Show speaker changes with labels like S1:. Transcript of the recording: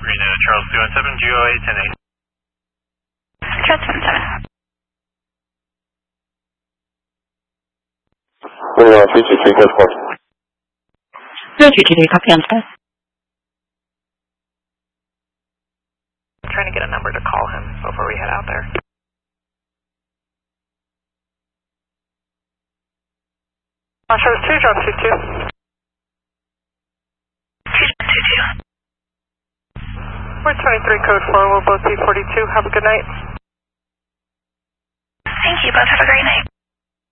S1: Marina, Charles 217, GOA 108.
S2: Charles 217.
S3: Marina, 323, code 4.
S2: 323, copy on status.
S4: I'm trying to get a number to call him before we head out there. Charles 2, drop 22.
S2: 222.
S4: We're 23, code 4. We'll both be 42. Have a good night.
S2: Thank you. Both have a great night.